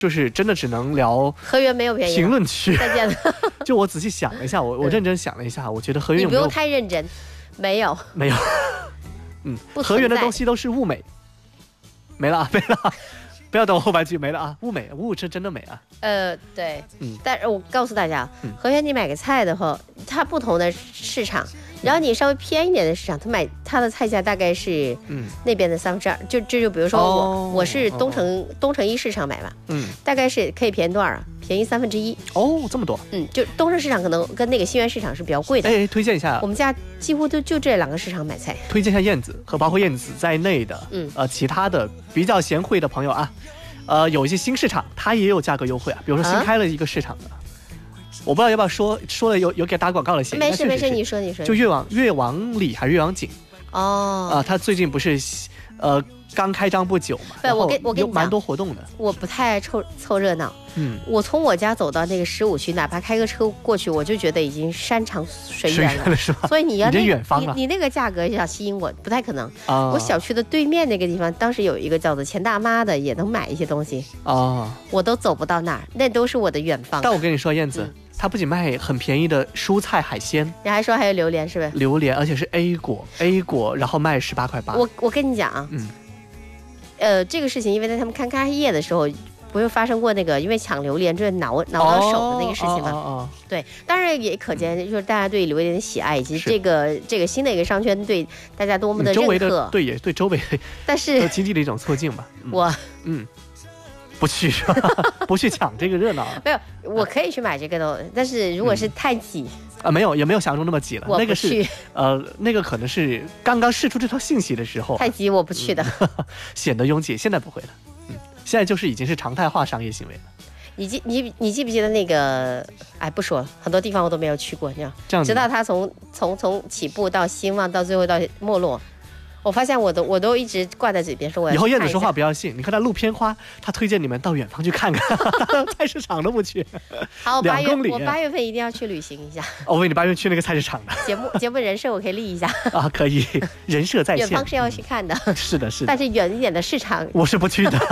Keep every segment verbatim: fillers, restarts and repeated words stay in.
就是真的只能聊河源没有便宜， 评论区再见了。 就我仔细想了一下，我我认真想了一下，我觉得河源有没有你不用太认真，没有没有，嗯，河源的东西都是物美，没了没了。不要等我后半句没了啊！物美物是真的美啊。 呃，对， 嗯， 但是我告诉大家， 嗯、 河源你买个菜的话，它不同的市场，然后你稍微偏一点的市场，它买它的菜价大概是嗯那边的三分之二，就这就比如说我、哦、我是东城、哦、东城一市场买嘛，嗯，大概是可以便宜多少啊？便宜三分之一。 哦，这么多。 嗯，就东城市场可能跟那个新源市场是比较贵的。 哎，推荐一下， 我们家几乎都就这两个市场买菜。 推荐一下燕子和包括燕子在内的，嗯呃其他的比较贤惠的朋友啊。呃，有一些新市场，它也有价格优惠啊，比如说新开了一个市场的，啊、我不知道要不要说，说了有有给打广告的嫌疑。 没事没事，你说你说。 就越往越往里还是越往紧？ 哦， 啊、呃，它最近不是呃刚开张不久嘛， 对，我跟我跟你讲， 蛮多活动的。 我不太爱凑凑热闹，嗯，我从我家走到那个十五区，哪怕开个车过去，我就觉得已经山长水远了， 是吧？ 所以你要那远方你你那个价格想吸引我，不太可能。啊、我小区的对面那个地方，当时有一个叫做钱大妈的，也能买一些东西啊，我都走不到那儿，那都是我的远方。 但我跟你说，燕子。嗯，它不仅卖很便宜的蔬菜海鲜， 你还说还有榴莲是不是？ 榴莲，而且是 A 果 A 果，然后卖十八块八。 我我跟你讲啊，嗯，呃，这个事情，因为在他们刚开业的时候，不是发生过那个因为抢榴莲就是挠挠到手的那个事情吗？哦哦哦对，当然也可见就是大家对榴莲的喜爱，以及这个这个新的一个商圈对大家多么的认可。 周围的对也对周围， 但是经济的一种促进吧。 嗯、我嗯。不去是吧？不去抢这个热闹。 没有，我可以去买这个的，但是如果是太挤、 嗯、啊，没有，也没有想象中那么挤了。 我不去。那个是呃，那个可能是刚刚释出这条信息的时候， 太挤我不去的， 嗯、显得拥挤。现在不会了，嗯，现在就是已经是常态化商业行为了。 你记你你记不记得那个？哎，不说了，很多地方我都没有去过，你知道？ 这样， 直到它从从从起步到兴旺，到最后到没落。我发现我都我都一直挂在嘴边说我要。 以后燕子说话不要信，你看他录片花，他推荐你们到远方去看看，菜市场都不去。 好，八月我八月份一定要去旅行一下。 我为你八月去那个菜市场的节目节目人设我可以立一下啊，可以人设在线。 远方是要去看的， 嗯、是的，是的。 但是远一点的市场我是不去的。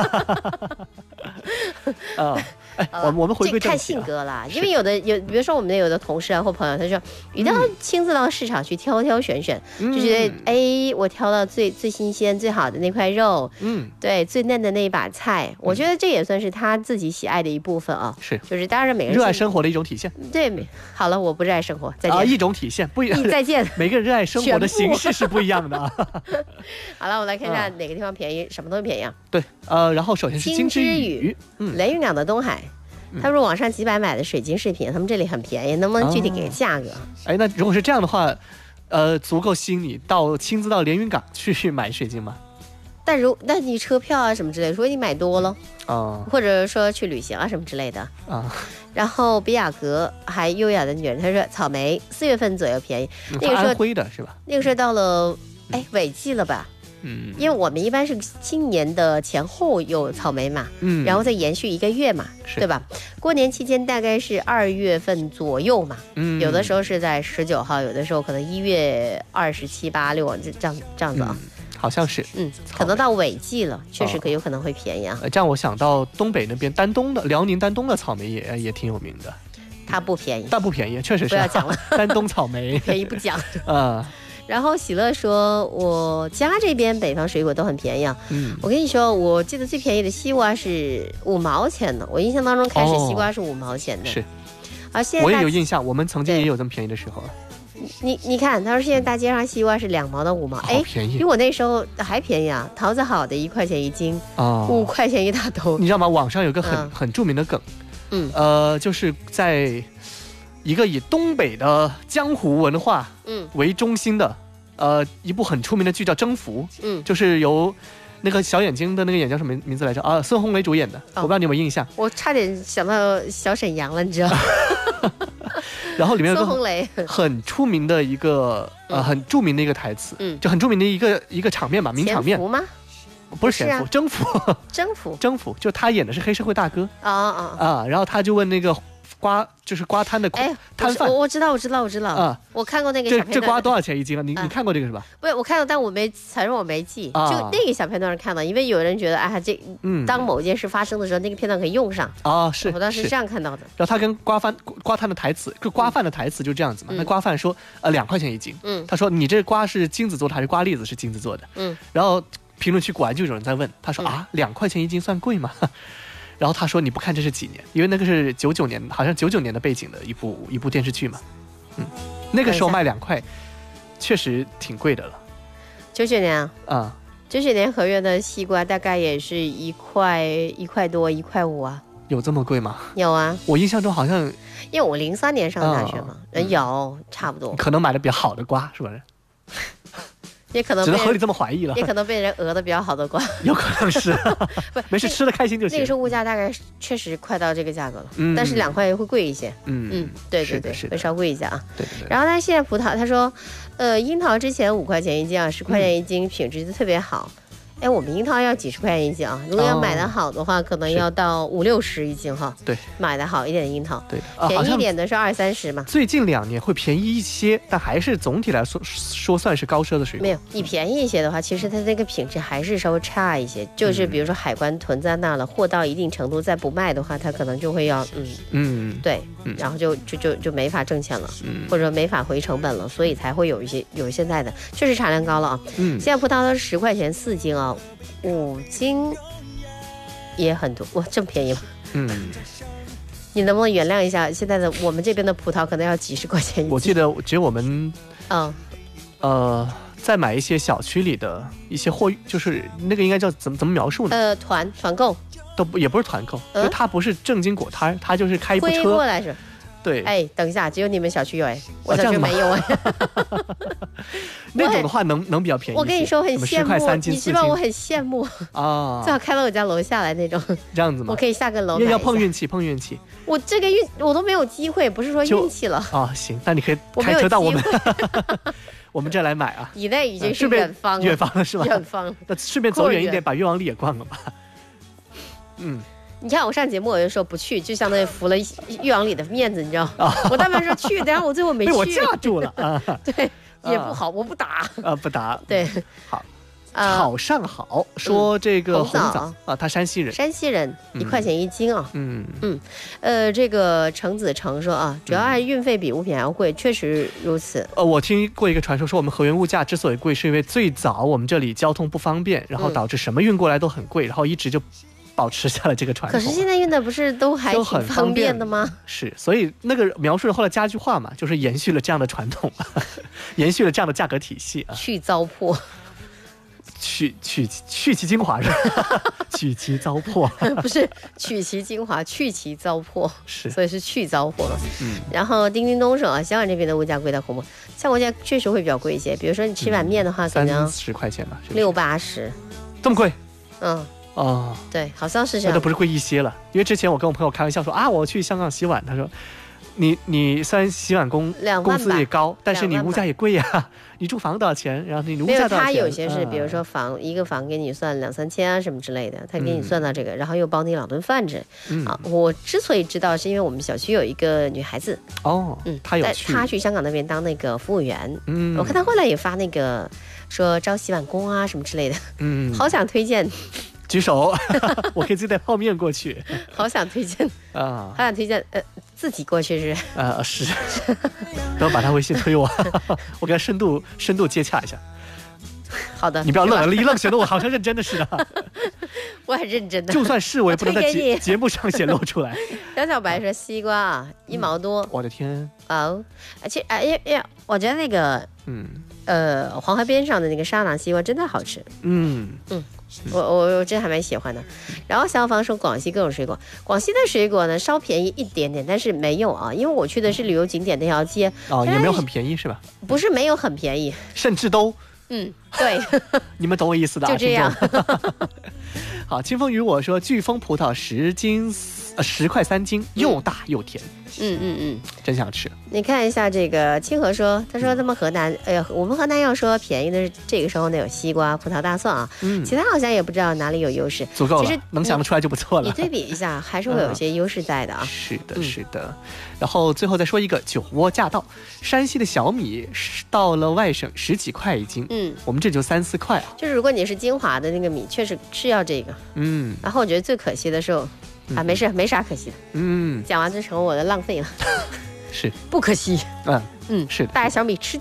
啊。哎，我我们回归正题、啊、 看性格啦，因为有的有，比如说我们的有的同事啊或朋友，他说一定要亲自到市场去挑挑选选，嗯、就觉得哎，我挑到最最新鲜、最好的那块肉，嗯，对，最嫩的那一把菜，我觉得这也算是他自己喜爱的一部分啊。 是， 就是当然每个人热爱生活的一种体现。 对，好了，我不热爱生活，再见。 啊，一种体现不一样。 再见。 每个人热爱生活的形式是不一样的啊。 好了，我来看一下哪个地方便宜，什么东西便宜啊？ 对，呃，然后首先是金之屿， 嗯，连云港的东海。他说网上几百买的水晶饰品，他们这里很便宜，能不能具体给个价格？ 哦、哎，那如果是这样的话，呃，足够吸引你到亲自到连云港去买水晶吗？ 但如那你车票啊什么之类的，说你买多了啊、哦，或者说去旅行啊什么之类的啊。哦、然后比雅阁还优雅的女人，她说草莓四月份左右便宜， 嗯、 那个时候安徽的是吧？ 那个时候到了哎尾季了吧？嗯，因为我们一般是今年的前后有草莓嘛，嗯，然后再延续一个月嘛，对吧？过年期间大概是二月份左右嘛，嗯，有的时候是在十九号，有的时候可能一月二十七八六这这样这样子啊、 嗯，好像是， 嗯，可能到尾季了，确实可有可能会便宜啊。 呃，这样我想到东北那边丹东的辽宁丹东的草莓也也挺有名的， 它不便宜， 但不便宜，确实是。 不要讲了， 丹东草莓便宜不讲啊。 然后喜乐说，我家这边北方水果都很便宜啊。嗯，我跟你说，我记得最便宜的西瓜是五毛钱的，我印象当中开始西瓜是五毛钱的。 哦、是， 啊，现在我也有印象，我们曾经也有这么便宜的时候。 你你看，他说现在大街上西瓜是两毛到五毛，哎， 便宜， 比我那时候还便宜啊。桃子好的一块钱一斤，哦，五块钱一大兜。 你知道吗？网上有个很、嗯、很著名的梗，嗯，呃，就是在。一个以东北的江湖文化为中心的，嗯、呃，一部很出名的剧叫《征服》，嗯，就是由那个小眼睛的那个演叫什么名字来着啊？孙红雷主演的，哦、我不知道你有没有印象。 我差点想到小沈阳了，你知道？ 然后里面有个孙红雷很出名的一个、嗯、呃很著名的一个台词，嗯，就很著名的一个一个场面吧，名场面。 潜伏吗？ 不是潜伏， 啊、 征服， 征服， 征服，就他演的是黑社会大哥啊啊啊，然后他就问那个。 瓜就是瓜摊的哎摊贩。 我知道我知道我知道啊，我看过那个小片段。 这这瓜多少钱一斤啊？你、啊、你看过这个是吧？ 不是，我看到，但我没承认我没记，啊、就那个小片段看到，因为有人觉得啊，这、嗯、当某件事发生的时候，那个片段可以用上啊，是我当时是这样看到的。 然后他跟瓜贩瓜摊的台词，就瓜贩的台词就这样子嘛。嗯、那瓜贩说呃两块钱一斤，嗯，他说你这瓜是金子做的还是瓜粒子是金子做的？嗯，然后评论区果然就有人在问，他说、嗯、啊两块钱一斤算贵吗？然后他说你不看这是几年？因为那个是九九年，好像九九年的背景的一部一部电视剧嘛。嗯，那个时候卖两块，确实挺贵的了。 九九年啊， 啊、嗯， 九九年合约的西瓜大概也是一块一块多一块五啊。 有这么贵吗？ 有啊， 我印象中好像， 因为我零三年上大学嘛，嗯、有差不多。 可能买的比较好的瓜是吧？ 也可能只能合理这么怀疑了， 也可能被人讹的比较好的瓜， 有可能是，不没事吃的开心就行。 那个时候物价大概确实快到这个价格了，嗯、但是两块会贵一些，嗯嗯，对对对，会稍贵一下啊。 对对对。 然后他现在葡萄，他说，呃，樱桃之前五块钱一斤啊，十块钱一斤，嗯、品质就特别好。哎，我们樱桃要几十块钱一斤啊，如果要买的好的话，哦、可能要到五六十一斤哈。 对， 买的好一点的樱桃， 对， 啊、便宜一点的是二三十嘛。 最近两年会便宜一些，但还是总体来说说算是高奢的水果。 没有，你便宜一些的话，其实它那个品质还是稍微差一些。就是比如说海关囤在那了，货到一定程度再不卖的话，它可能就会要嗯嗯对，嗯、然后就就就就没法挣钱了，嗯、或者没法回成本了，所以才会有一些有现在的确实产量高了啊。嗯，现在葡萄都是十块钱四斤啊。五斤也很多，哇，这么便宜吗？ 嗯， 你能不能原谅一下？现在的我们这边的葡萄可能要几十块钱一斤。 我记得只有我们， 嗯， 呃，在买一些小区里的一些货，就是那个应该叫怎么怎么描述呢？ 呃，团团购都不也不是团购，嗯、因为它不是正经果摊，它就是开一部车推过来是。 对， 哎，等一下，只有你们小区有哎，我小区没有哎。 那种的话能能比较便宜。 我跟你说，很羡慕，你知道我很羡慕啊， 最好开到我家楼下来那种。 这样子吗？ 我可以下个楼。 要碰运气，碰运气。 我这个运我都没有机会，不是说运气了啊。行，那你可以开车到我们我们这来买啊。 你那已经是远方了， 远方了是吧？ 远方。 那顺便走远一点，把愿望里也逛了吧。嗯。 你看我上节目我就说不去，就相当于服了岳阳里的面子，你知道吗？我当时说去，然后我最后没去， 被我架住了啊！ 对，也不好，我不打啊，不打。 对， 好，好上好说这个红枣啊，他山西人， 山西人一块钱一斤啊。 嗯嗯，呃，这个程子成说啊，主要还是运费比物品还要贵，确实如此。 呃，我听过一个传说，说我们河源物价之所以贵，是因为最早我们这里交通不方便，然后导致什么运过来都很贵，然后一直就。保持下了这个传统， 可是现在运的不是都还挺方便的吗？ 是，所以那个描述了后来加句话嘛，就是延续了这样的传统，延续了这样的价格体系啊。 去糟粕， 去去去其精华是吧？去其糟粕， 不是取其精华，去其糟粕， 是， 所以是去糟粕。嗯，然后叮叮咚说啊，香港这边的物价贵到恐怖，香港现在确实会比较贵一些。比如说你吃碗面的话， 嗯、可能三十块钱吧， 六八十， 这么贵？ 嗯。 哦， 对，好像是这样。 那都不是贵一些了，因为之前我跟我朋友开玩笑说啊，我去香港洗碗，他说，你你虽然洗碗工工资也高，但是你物价也贵呀、啊，你住房多少钱？然后你物价多少钱？ 他有些是，比如说房、嗯、一个房给你算两三千啊什么之类的，他给你算到这个，嗯、然后又包你两顿饭吃。嗯啊，我之所以知道，是因为我们小区有一个女孩子哦，嗯，她有去， 她去香港那边当那个服务员。嗯，我看她后来也发那个说招洗碗工啊什么之类的。嗯，好想推荐。 举手，我可以自己带泡面过去。 好想推荐啊！好想推荐，呃，自己过去是？ 呃，是。等我把他微信推我，我给他深度深度接洽一下。 好的， 你不要愣了，一愣显得我好像认真的似的。 我很认真的， 就算是我也不能在节节目上显露出来。 小小白说西瓜啊，一毛多。 我的天！ 哦，而且哎呀呀，我觉得那个嗯呃黄河边上的那个沙朗西瓜真的好吃。嗯嗯。我我我真还蛮喜欢的，然后小芳说广西各种水果，广西的水果呢稍便宜一点点，但是没有啊，因为我去的是旅游景点那条街哦，也没有很便宜是吧？ 不是没有很便宜， 甚至都嗯对， 你们懂我意思的、啊， 就这样。 好，清风与我说，飓风葡萄十斤，呃，十块三斤，又大又甜。 嗯嗯嗯， 真想吃。 你看一下这个清河说，他说他们河南，哎呀，我们河南要说便宜的是这个时候呢有西瓜、葡萄、大蒜啊，嗯，其他好像也不知道哪里有优势， 足够了，其实能想得出来就不错了。 你对比一下，还是会有一些优势在的啊。 是的，是的。然后最后再说一个酒窝驾到，山西的小米到了外省十几块一斤，嗯，我们这就三四块啊。 就是如果你是金华的那个米，确实是要这个，嗯。然后我觉得最可惜的时候。啊，没事，没啥可惜的。嗯，讲完就成我的浪费了。 是， 不可惜。 嗯嗯，是的。 大家小米吃